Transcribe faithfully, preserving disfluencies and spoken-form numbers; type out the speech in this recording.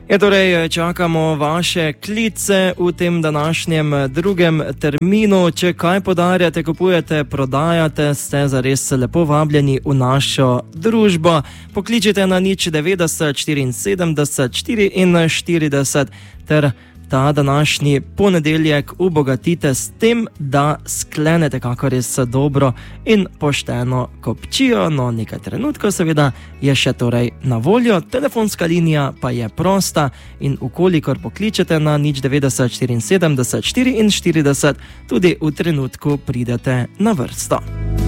Ja, torej, čakamo vaše klice v tem današnjem drugem terminu. Če kaj podarjate, kupujete, prodajate, ste zares lepo vabljeni v našo družbo. Pokličite na nič devetdeset štiriinsedemdeset štiriinštirideset ter ta današnji ponedeljek obogatite s tem, da sklenete kako res dobro in pošteno kopčijo. No, nekaj trenutkov seveda je še torej na voljo, telefonska linija pa je prosta in ukolikor pokličete na nič devetdeset štiriinsedemdeset štiriinštirideset, tudi v trenutku pridete na vrsto.